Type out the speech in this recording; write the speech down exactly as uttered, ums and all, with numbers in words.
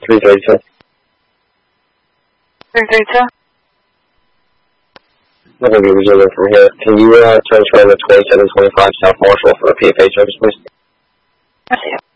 three thirty-two. three thirty-two? I'm going to be resuming from here. Can you uh, transfer the twenty-seven twenty-five South Marshall for a P F A service, please? I see it.